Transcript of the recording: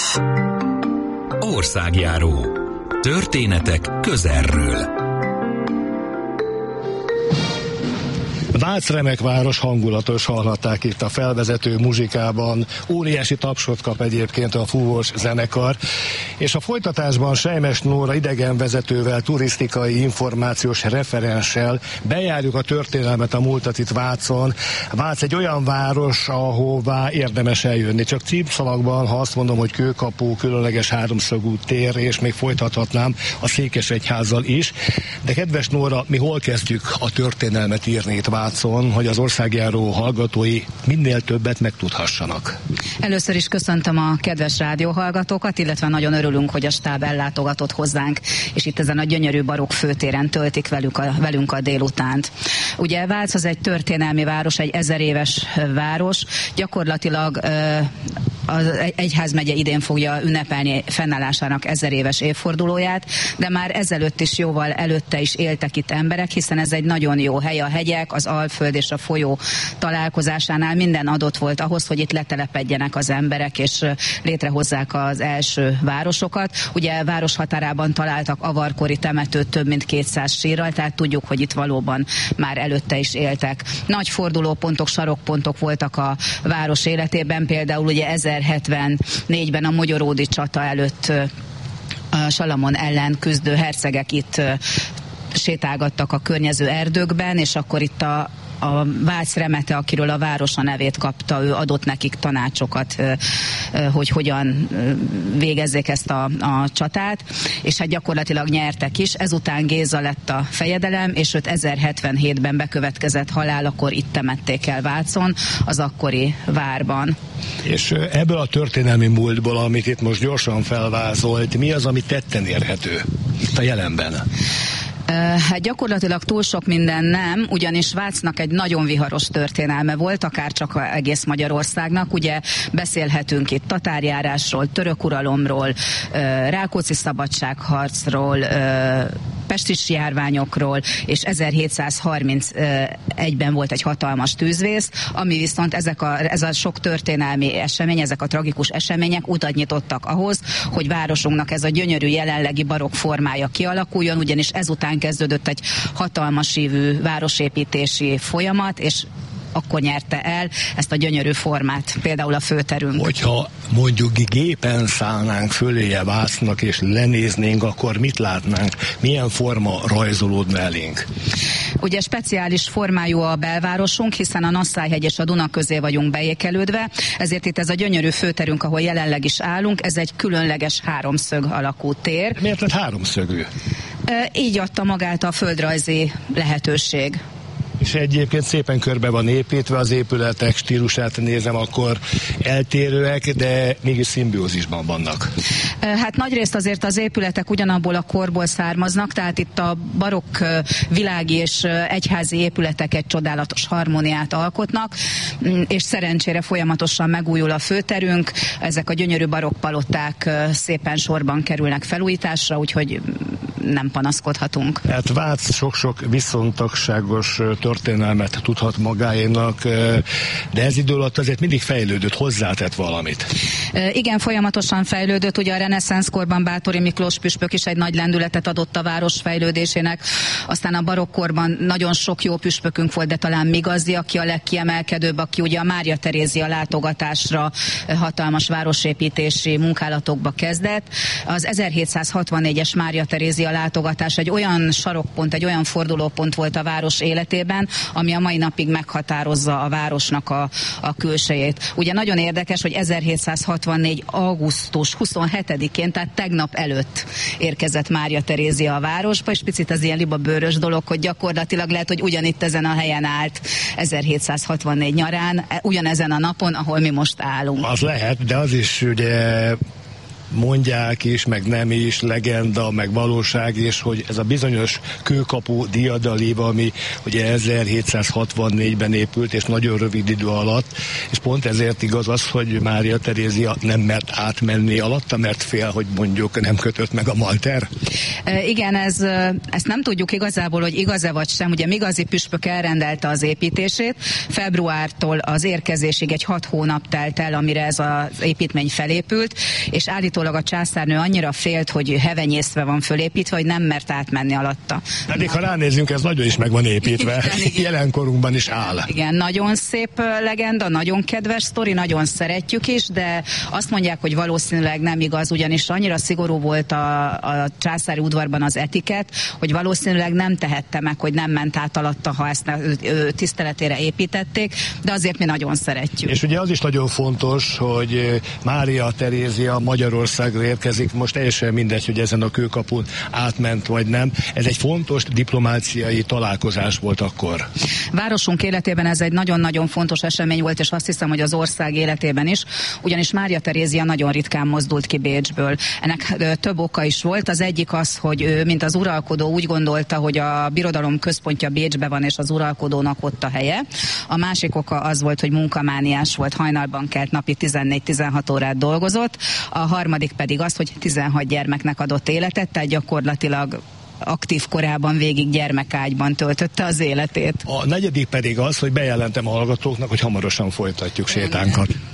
Országjáró. Történetek közelről. Vác remek város, hangulatos, hallhatták itt a felvezető muzsikában. Óriási tapsot kap egyébként a fúvós zenekar. És a folytatásban Sejmes Nóra idegenvezetővel, turisztikai információs referenssel bejárjuk a történelmet, a múltat itt Vácon. Vác egy olyan város, ahová érdemes eljönni. Csak címszavakban, ha azt mondom, hogy kőkapu, különleges háromszögű tér, és még folytathatnám a Székesegyházzal is. De kedves Nóra, mi hol kezdjük a történelmet írni itt Vácon, hogy az országjáró hallgatói minél többet megtudhassanak? Először is köszöntöm a kedves rádióhallgatókat, illetve nagyon örülünk, hogy a stáb ellátogatott hozzánk, és itt ezen a gyönyörű barokk főtéren töltik velünk a délutánt. Ugye Vác az egy történelmi város, egy 1000 éves város, gyakorlatilag az egyházmegye idén fogja ünnepelni fennállásának 1000 éves évfordulóját, de már ezelőtt is, jóval előtte is éltek itt emberek, hiszen ez egy nagyon jó hely, a hegyek, az Alföld és a folyó találkozásánál minden adott volt ahhoz, hogy itt letelepedjenek az emberek, és létrehozzák az első városokat. Ugye város határában találtak avarkori temetőt több mint 200 sírral, tehát tudjuk, hogy itt valóban már előtte is éltek. Nagy fordulópontok, sarokpontok voltak a város életében, például ugye 1074-ben a Mogyoródi csata előtt a Salamon ellen küzdő hercegek itt sétálgattak a környező erdőkben, és akkor itt a Vác Remete, akiről a város a nevét kapta, ő adott nekik tanácsokat, hogy hogyan végezzék ezt a csatát, és hát gyakorlatilag nyertek is. Ezután Géza lett a fejedelem, és őt 1077-ben bekövetkezett halálakor itt temették el Vácon, az akkori várban. És ebből a történelmi múltból, amit itt most gyorsan felvázolt, mi az, ami tetten érhető itt a jelenben? Hát gyakorlatilag túl sok minden nem, ugyanis Vácnak egy nagyon viharos történelme volt, akár csak egész Magyarországnak. Ugye beszélhetünk itt tatárjárásról, török uralomról, Rákóczi szabadságharcról, pestis járványokról, és 1731-ben volt egy hatalmas tűzvész, ami viszont ez a sok történelmi esemény, ezek a tragikus események utat nyitottak ahhoz, hogy városunknak ez a gyönyörű jelenlegi barokk formája kialakuljon, ugyanis ezután kezdődött egy hatalmas ívű városépítési folyamat, és akkor nyerte el ezt a gyönyörű formát, például a főterünk. Hogyha mondjuk gépen szállnánk föléje Vácnak és lenéznénk, akkor mit látnánk? Milyen forma rajzolódna elénk? Ugye speciális formájú a belvárosunk, hiszen a Nasszájhegy és a Duna közé vagyunk beékelődve, ezért itt ez a gyönyörű főterünk, ahol jelenleg is állunk, ez egy különleges háromszög alakú tér. Miért lett háromszögű? Így adta magát a földrajzi lehetőség. És egyébként szépen körbe van építve, az épületek stílusát nézem, akkor eltérőek, de mégis szimbiózisban vannak. Hát nagyrészt azért az épületek ugyanabból a korból származnak, tehát itt a barokk világi és egyházi épületek egy csodálatos harmóniát alkotnak, és szerencsére folyamatosan megújul a főterünk, ezek a gyönyörű barokk paloták szépen sorban kerülnek felújításra, úgyhogy nem panaszkodhatunk. Hát Vác sok-sok viszontagságos történelmet tudhat magáénak, de ez idő alatt azért mindig fejlődött, hozzátett valamit. Igen, folyamatosan fejlődött, ugye a reneszánszkorban Báthori Miklós püspök is egy nagy lendületet adott a város fejlődésének, aztán a barokkorban nagyon sok jó püspökünk volt, de talán Migazi, aki a legkiemelkedőbb, aki ugye a Mária Terézia látogatásra hatalmas városépítési munkálatokba kezdett. Az 1764-es Mária Terézia látogatás egy olyan sarokpont, egy olyan fordulópont volt a város életében, ami a mai napig meghatározza a városnak a külsejét. Ugye nagyon érdekes, hogy 1764. augusztus 27-én, tehát tegnap előtt érkezett Mária Terézia a városba, és picit az ilyen libabőrös dolog, hogy gyakorlatilag lehet, hogy ugyanitt ezen a helyen állt 1764 nyarán, ugyanezen a napon, ahol mi most állunk. Az lehet, de az is ugye mondják is, meg nem is, legenda, meg valóság is, hogy ez a bizonyos kőkapu diadalív, ami ugye 1764-ben épült, és nagyon rövid idő alatt, és pont ezért igaz az, hogy Mária Terézia nem mert átmenni alatta, mert fél, hogy mondjuk nem kötött meg a malter? Igen, ezt nem tudjuk igazából, hogy igaz-e vagy sem. Ugye Migazi püspök elrendelte az építését, februártól az érkezésig egy 6 hónap telt el, amire ez az építmény felépült, és állítólag a császárnő annyira félt, hogy hevenyészve van fölépítve, hogy nem mert átmenni alatta. Pedig ha ránézzünk, ez nagyon is meg van építve. Igen. Jelenkorunkban is áll. Igen, nagyon szép legenda, nagyon kedves sztori, nagyon szeretjük is, de azt mondják, hogy valószínűleg nem igaz, ugyanis annyira szigorú volt a császári udvarban az etiket, hogy valószínűleg nem tehette meg, hogy nem ment át alatta, ha ezt tiszteletére építették, de azért mi nagyon szeretjük. És ugye az is nagyon fontos, hogy Mária Terézia Magyarországra érkezik, most teljesen mindegy, hogy ezen a kőkapun átment vagy nem. Ez egy fontos diplomáciai találkozás volt akkor. Városunk életében ez egy nagyon-nagyon fontos esemény volt, és azt hiszem, hogy az ország életében is, ugyanis Mária Terézia nagyon ritkán mozdult ki Bécsből. Ennek több oka is volt. Az egyik az, hogy ő, mint az uralkodó, úgy gondolta, hogy a birodalom központja Bécsbe van, és az uralkodónak ott a helye. A másik oka az volt, hogy munkamániás volt, hajnalban kelt, napi 14-16 órát dolgozott. A harmadik pedig az, hogy 16 gyermeknek adott életet, tehát gyakorlatilag aktív korában végig gyermekágyban töltötte az életét. A negyedik pedig az, hogy bejelentem a hallgatóknak, hogy hamarosan folytatjuk sétánkat.